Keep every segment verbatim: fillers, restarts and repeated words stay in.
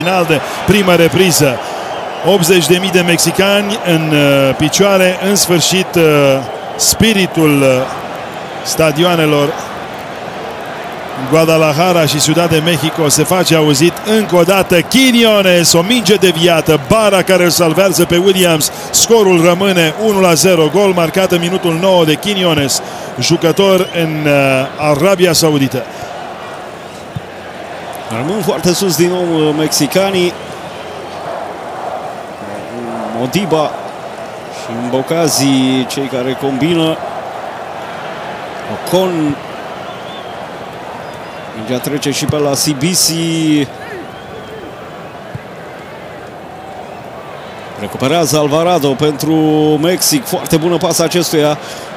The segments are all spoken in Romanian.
Final de primă repriză. optzeci de mii de mexicani în uh, picioare. În sfârșit, uh, spiritul uh, stadioanelor Guadalajara și Ciudad de Mexico se face auzit încă o dată. Quiñones, o minge deviată, bara care îl salvează pe Williams. Scorul rămâne unu la zero. Gol marcat în minutul nouă de Quiñones, jucător în uh, Arabia Saudită. Rămân foarte sus din nou mexicanii. Modiba și Mbokazi, cei care combină. Ocon. Mingea trece și pe la Sibisi. Recuperează Alvarado pentru Mexic. Foarte bună pasă acestuia.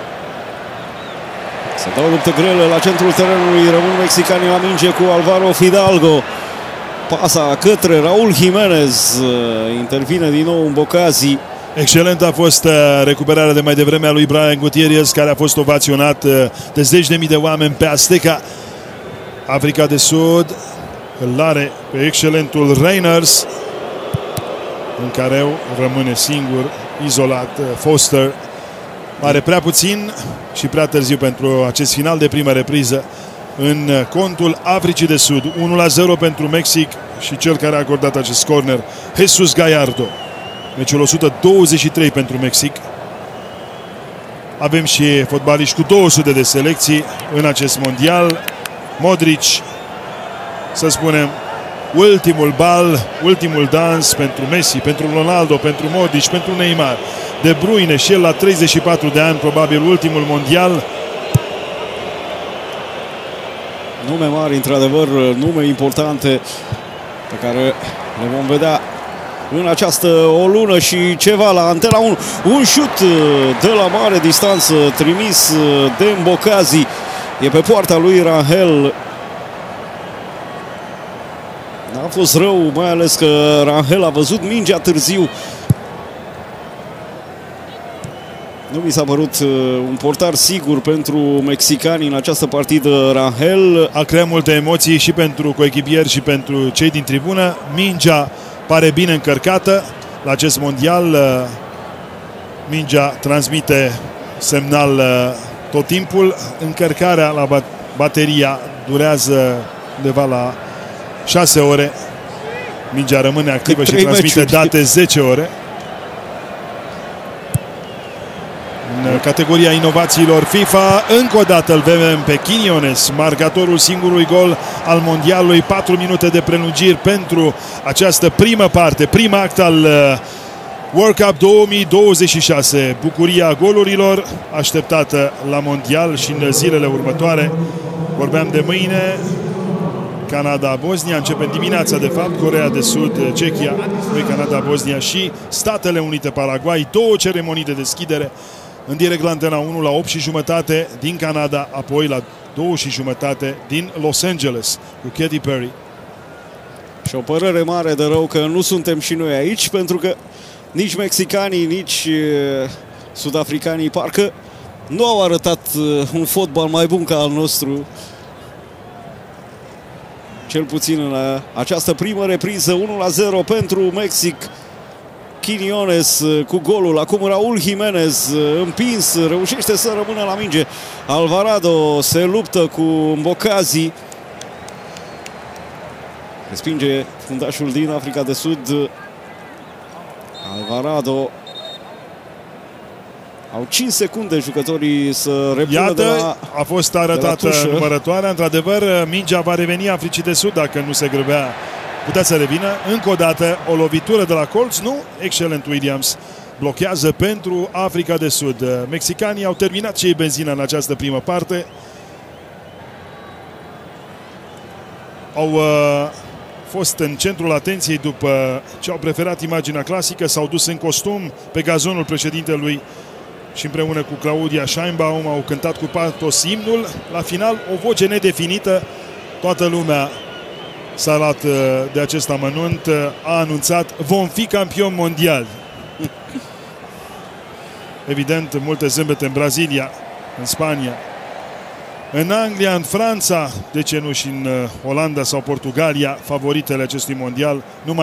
Se dau lupte grele la centrul terenului. Rămân mexicanii la minge cu Alvaro Fidalgo. Pasa către Raúl Jiménez. Intervine din nou Mbokazi. Excelent a fost recuperarea de mai devreme a lui Brian Gutierrez, care a fost ovaționat de zeci de mii de oameni pe Azteca. Africa de Sud îl are pe excelentul Reiners, în care rămâne singur, izolat. Foster are prea puțin și prea târziu pentru acest final de primă repriză în contul Africii de Sud. unu la zero pentru Mexic și cel care a acordat acest corner, Jesus Gallardo. Meciul o sută douăzeci și trei pentru Mexic. Avem și fotbaliști cu două sute de selecții în acest mondial. Modric, să spunem, ultimul bal, ultimul dans pentru Messi, pentru Ronaldo, pentru Modric, pentru Neymar. De Bruyne și el la treizeci și patru de ani, probabil ultimul mondial. Nume mari, într-adevăr, nume importante pe care le vom vedea în această o lună și ceva la Antena unu. Un șut de la mare distanță trimis de Mbokazi. E pe poarta lui Rangel. A fost rău, mai ales că Rangel a văzut mingea târziu. Nu mi s-a părut un portar sigur pentru mexicani în această partidă. Rangel a creat multe emoții și pentru coechipieri și pentru cei din tribună. Mingea pare bine încărcată la acest mondial. Mingea transmite semnal tot timpul. Încărcarea la bateria durează undeva la șase ore. Mingea rămâne activă și transmite meciuri. Date zece ore. În categoria inovațiilor FIFA, încă o dată îl vedem pe Quiñones, marcatorul singurului gol al mondialului. patru minute de prelungiri pentru această primă parte, prima act al World Cup două mii douăzeci și șase. Bucuria golurilor așteptată la mondial și în zilele următoare. Vorbeam de mâine. Canada-Bosnia începe dimineața, de fapt. Coreea de Sud, Cehia, Canada-Bosnia și Statele Unite, Paraguay. Două ceremonii de deschidere în direct la Antena unu la opt și jumătate din Canada, apoi la două și jumătate din Los Angeles cu Katy Perry. Și o părere mare de rău că nu suntem și noi aici, pentru că nici mexicanii, nici uh, sudafricanii parcă nu au arătat uh, un fotbal mai bun ca al nostru. Cel puțin în uh, această primă repriză. unu la zero pentru Mexic. Quiñones uh, cu golul. Acum Raúl Jiménez uh, împins, reușește să rămână la minge. Alvarado se luptă cu Mbokazi. Respinge fundașul din Africa de Sud. Alvarado. Au cinci secunde jucătorii să repună. Iată, de la, a fost arătată numărătoarea. Într-adevăr, mingea va reveni Africii de Sud dacă nu se grăbea. Putea să revină. Încă o dată, o lovitură de la colț. Nu, excelent Williams. Blochează pentru Africa de Sud. Mexicanii au terminat și ei benzina în această primă parte. Au uh, fost în centrul atenției după ce au preferat imaginea clasică. S-au dus în costum pe gazonul președintelui și împreună cu Claudia Sheinbaum au cântat cu patos imnul. La final, o voce nedefinită. Toată lumea s-a luat de acest amănunt. A anunțat: vom fi campioni mondiali. Evident, multe zâmbete în Brazilia, în Spania, în Anglia, în Franța, de ce nu și în Olanda sau Portugalia, favoritele acestui mondial. Nu mai